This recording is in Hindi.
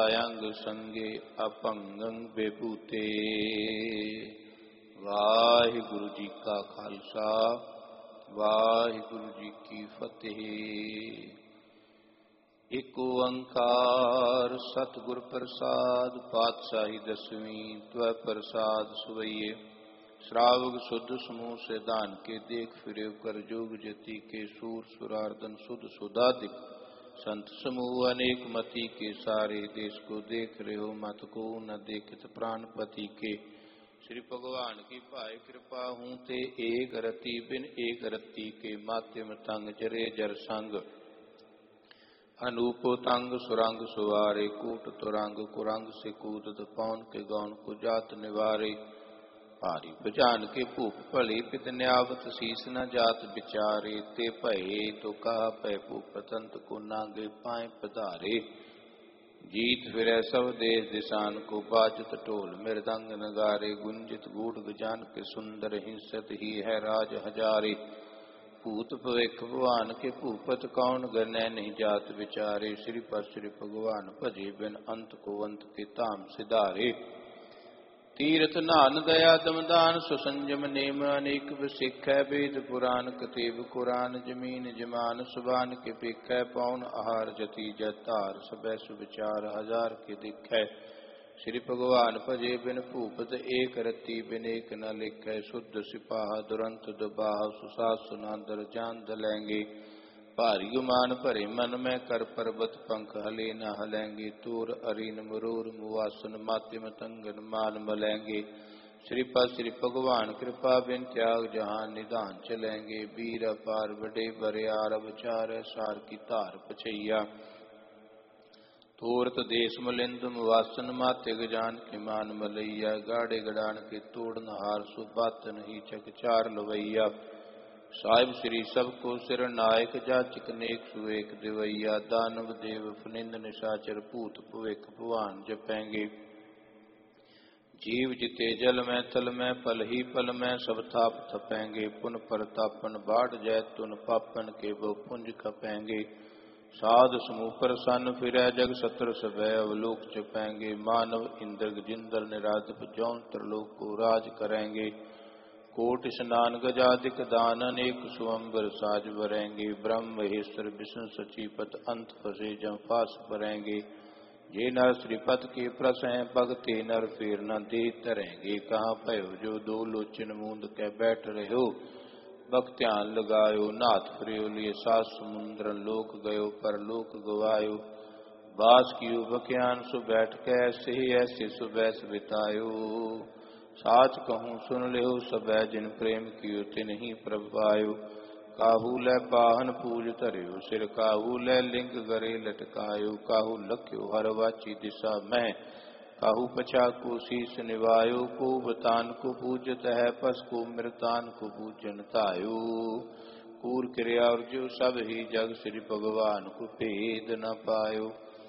अंग संगे अपंगं विभूते। वाहिगुरु जी का खालसा वाहिगुरु जी की फतेह। एक ओंकार सतगुर प्रसाद पातशाही दसवीं त्व प्रसाद सुवैये। श्रावक शुद्ध समूह से दान के देख फिरे कर जोग जति के सूर सुरार्दन शुद्ध सुधादिक संत समूह अनेक मति के सारे देश को देख रहे हो मत को न देखत प्राणपति के। श्री भगवान की पाए कृपा हूँ ते एक रति बिन एक रति के माध्यम तंग जरे जर संग अनूप तंग सुरंग सुवारे कूट तुरंग कुरंग से कूदत पौन के गौन को जात निवारे। भारी भजान के भूप भले पित न्यावत शीस न जात बिचारे ते भये तो कहा पै भूपतंत को नागे पाए पधारे। जीत फिरै सब देश दिशान को बाजत ढोल मृदंग नगारे गुंजित गूढ़ गजान के सुंदर हिंसत ही है राज हजारे। भूत भविख भगवान के भूपत कौन गणै नहीं जात विचारे। श्री पर श्री भगवान भजे बिन अंत को अंत के धाम सिधारे। तीर्थ नान दया दमदान सुसंजम नेम अनेक सिख वेद पुराण कतेब कुरान जमीन जमान सुबान के पिख पौन आहार जति जतार सबै सुविचार हजार के दिख। श्री भगवान भजे बिन भूपत एक रति बिन एक न लिख। शुद्ध सिपाह दुरंत दुबाह सुसास सुनादर जान दलेंगे। भारी गुमान भरे मन में कर पर्वत पंख हले न हलेंगे। तूर अरीन मरूर मुआसन माध्यम तंगन मान मलेंगे। श्रीपद श्री भगवान कृपा बिन त्याग जहान निधान चलेंगे। वीर अपार बड़े बरियार विचार सार की धार पछैया। तोरत देश मलिंद मुआसन मात्य गजान के मान मलैया। गाड़े गड़ान के तोड़ नहार सुबातन ही चक चार लवैया। साहिब श्री सबको सिर नायक जाचक नेक सुवेक दिवैया। दानव देव फनिंद निशाचर भूत भविख भगवान जपेंगे। जीव जिते जल में तल में पल ही पल में सब थाप थपेंगे। पुन परतापन बाढ़ जय तुन पापन के वो पुंज खपेंगे। साध समूह प्रसन्न फिरै जग सत्र सभै अवलोक जपेंगे। मानव इंद्र जिंदर निराधप जौन त्रिलोक को राज करेंगे। कोट स्नान गजादिक दान अनेक सुअंबर साज भरेंगे। ब्रह्म महेश्वर विष्णु सचीपत अंत फसे जम फास भरेंगे। जे नर श्रीपत के प्रस हैं भगते नर फेर न दे तरेंगे। कहाँ भयो जो दो लोचन मूंद के बैठ रहे हो भक्त्यान लगायो। नाथ फ्रियो लिए सात समुद्र लोक गयो पर लोक गवायो। बास कियो बख्यान सु बैठ के ऐसे ही ऐसे सुबैस बितायो। साच कहूँ सुन लेहो सबै जिन प्रेम कियो तिन ही प्रभ पायो। काहू लै पाहन पूज धरियो सिर काहू लै लिंग गरे लटकायो। काहू लख्यो हर वाची दिशा में काहू पछा को शीस निवायो। को बतान को पूजत है पस को मृतान को पूजन तायो। कूर क्रिया और जो सब ही जग श्री भगवान को भेद न पायो।